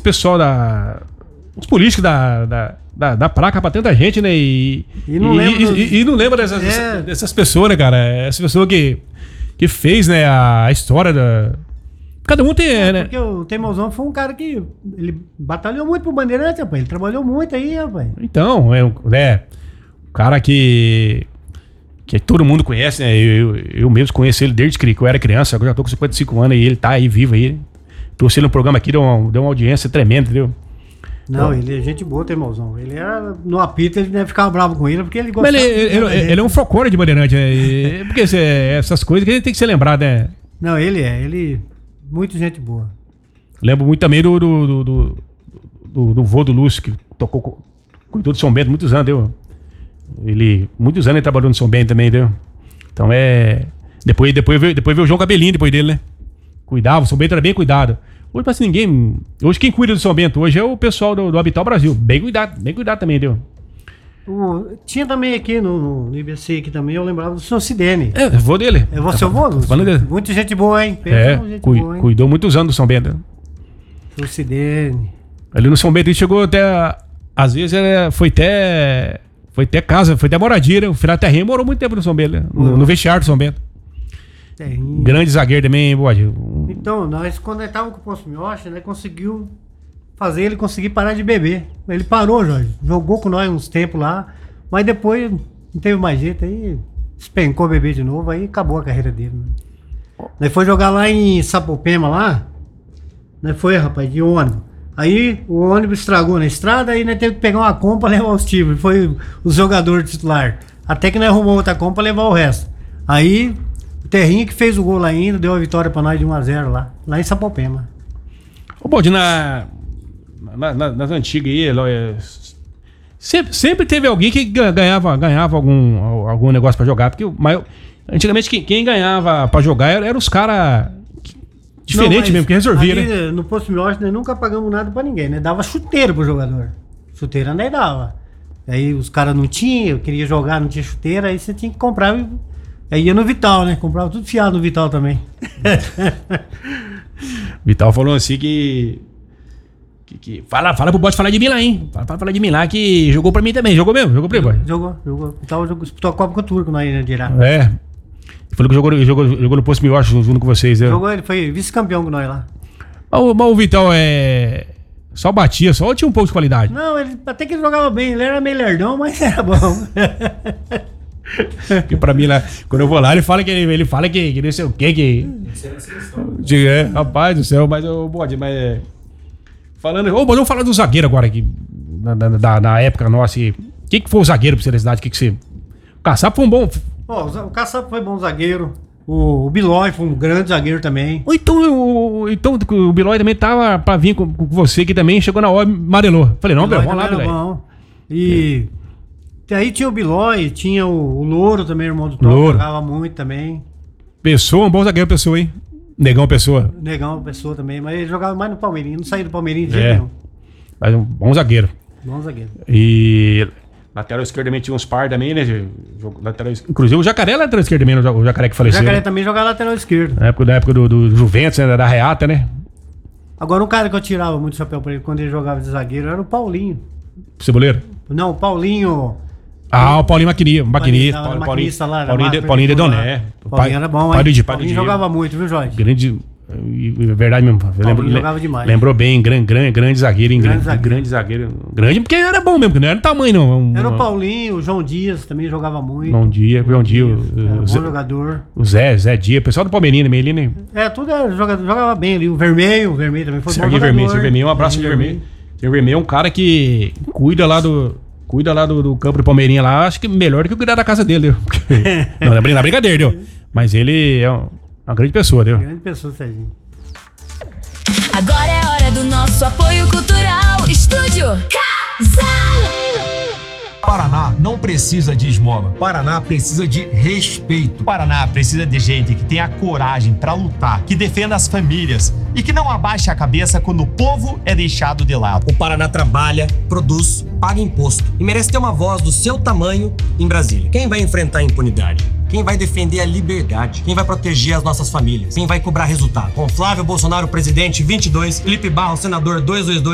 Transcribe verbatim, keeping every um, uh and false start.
pessoal da... Os políticos da, da, da, da placa pra tanta gente, né? E, E não e, lembra e, dos- e, e não lembra dessas, É. dessas pessoas, né, cara? Essa pessoa que, que fez, né, a história da... Cada um tem, é, né? Porque o Teimosão foi um cara que ele batalhou muito pro Bandeirante, rapaz. Ele trabalhou muito aí, rapaz. Então, é um né, um cara que... Que todo mundo conhece, né? Eu, eu, eu mesmo conheço ele desde que eu era criança. Agora já tô com cinquenta e cinco anos e ele tá aí vivo aí. Trouxe ele no programa aqui, deu uma, deu uma audiência tremenda, entendeu? Não, ele é gente boa, Teimosão. Ele era no apito, ele deve ficar bravo com ele, porque ele Mas gostava. ele, ele, ele, ele é um folclore de Bandeirante, né? E- porque cê- essas coisas que a gente tem que ser lembrado, né? Não, ele é, ele. Muito gente boa. Lembro muito também do do, do, do, do, do vô do Lúcio, que tocou, co- cuidou de São Bento muitos anos, deu. Ele, muitos anos ele trabalhou no São Bento também, deu. Então é. Depois, depois, veio, depois veio o João Cabelinho depois dele, né? Cuidava, o São Bento era bem cuidado. Hoje, parece ninguém. Hoje, quem cuida do São Bento hoje é o pessoal do, do Habitat Brasil. Bem cuidado, bem cuidado também, deu. O- tinha também aqui no, no I B C aqui também, eu lembrava do senhor Sidene. É, eu vou dele. É você, eu vou, Lúcio? falando dele. Muita gente boa, hein? Pensa É, numa gente cui- boa, hein? cuidou muitos anos do São Bento. Senhor Sidene. Ali no São Bento ele chegou até. Às vezes ele foi até. Foi até casa, foi até moradia, né? O Filho Terrinha morou muito tempo no São Bento, né? No, no vestiário do São Bento. Terrinho. Grande zagueiro também, hein, Bode? Então, nós, quando ele tava com o Poço Miocha, né, conseguiu fazer ele conseguir parar de beber. Ele parou, Jorge. Jogou com nós uns tempos lá, mas depois não teve mais jeito, aí despencou beber de novo, aí acabou a carreira dele. Né? Nós foi jogar lá em Sapopema, lá, nós foi, rapaz, de ônibus. Aí o ônibus estragou na estrada, aí nós teve que pegar uma compra pra levar os times. Foi os jogadores titular. Até que nós arrumamos outra compra pra levar o resto. Aí o Terrinha que fez o gol lá ainda, deu a vitória pra nós de um a zero lá, lá em Sapopema. Ô, Bode, na, na- na- nas antigas aí, Eloy, é, sempre, sempre teve alguém que ga- ganhava, ganhava algum, algum negócio pra jogar. Porque o maior- antigamente quem, quem ganhava pra jogar eram era os caras diferentes Não, mas mesmo, que resolvia, ali, né? no Posto Miocha nós nunca pagamos nada pra ninguém, né? Dava chuteiro pro jogador. Chuteira nós dava. Aí os caras não tinham, queria jogar, não tinha chuteira, aí você tinha que comprar. e- Aí ia no Vital, né? Comprava tudo fiado no Vital também. Vital falou assim que. que, que- fala, fala pro Bode falar de mim lá, hein? Fala pra falar de mim lá que jogou pra mim também. Jogou mesmo? Jogou pra mim, Bode? Jogou, jogou. Vital jogou, disputou a Copa com o Turco nós, né, de Irá. É. Ele falou que jogou, jogou, jogou no Posto Miocha junto com vocês, né? Jogou, ele foi vice-campeão com nós lá. Mas, o- mas o Vital é. Só batia, só ou tinha um pouco de qualidade? Não, ele, até que ele jogava bem, ele era meio lerdão, mas era bom. Porque pra mim lá, quando eu vou lá, ele fala que ele, ele fala que, que não sei o que, que. Diga, é, rapaz do céu, mas eu Bode, mas é. Falando. Ô, vamos falar do zagueiro agora aqui. Na, na, na- na época nossa. e- Quem que foi o zagueiro pra você da cidade? Que que você. O Caçapa foi um bom. Ó, o Za- o Caçapa foi bom zagueiro. O, o Bilói foi um grande zagueiro também. Ou então, o, então o Bilói também tava pra vir com, com você que também chegou na hora e amarelou. Falei, não, Bilói, Bilói vamos lá, também era Bilói. bom. E aí tinha o Bilói, tinha o, o Louro também, irmão do Tom, Louro. jogava muito também. Pessoa, um bom zagueiro, Pessoa, hein? Negão, Pessoa. O Negão, pessoa também, mas ele jogava mais no Palmeirinho, não saía do Palmeirinho de É. jeito nenhum. Mas um bom zagueiro. Bom zagueiro. E lateral esquerdo também tinha uns par também, né? Jogo- Lateral, es- inclusive o Jacaré é lateral esquerdo também, o Jacaré que O faleceu. Jacaré né? também jogava lateral esquerdo. Na época, na época do, do Juventus, né? Da Reata, né? Agora um cara que eu tirava muito chapéu pra ele quando ele jogava de zagueiro era o Paulinho. Ceboleiro. Não, o Paulinho. Ah, o Paulinho Maquinista. Maquinista. Paulinho, Paulinho, maquinista lá, Paulinho, de, Marco, Paulinho de ele foi Doné. lá. Paulinho era bom, pai hein? do Di- pai do Paulinho Diego. jogava muito, viu, Jorge? Grande. e- e- Verdade mesmo. Eu lembro, jogava demais. Lembrou bem, grande, grande, grande zagueiro, hein? Grande Grande, zagueiro. grande zagueiro. Grande, porque era bom mesmo, que não era tamanho, não. Um- Era o um- Paulinho, o João Dias também jogava muito. Bom dia, bom dia. O, Era o bom Zé, jogador. o Zé, Zé Dia, pessoal do Palmeirinho também ali, né? É, tudo era jogador, jogava bem ali. O Vermelho, o Vermelho também foi bom Serginho jogador. Vermelho, Serginho Vermelho, um abraço pro Vermelho. Serginho Vermelho é um cara que cuida lá do. Cuida lá do, do campo do Palmeirinha lá, acho que melhor do que cuidar da casa dele, deu. Não, não é brin- não é brincadeira, deu. Mas ele é um- uma grande pessoa, deu. Grande pessoa, Serginho. Agora é hora do nosso apoio cultural. Estúdio Casal. Paraná não precisa de esmola. Paraná precisa de respeito. Paraná precisa de gente que tenha coragem pra lutar, que defenda as famílias e que não abaixe a cabeça quando o povo é deixado de lado. O Paraná trabalha, produz, paga imposto e merece ter uma voz do seu tamanho em Brasília. Quem vai enfrentar a impunidade? Quem vai defender a liberdade? Quem vai proteger as nossas famílias? Quem vai cobrar resultado? Com Flávio Bolsonaro, presidente vinte e dois, Felipe Barros, senador duzentos e vinte e dois.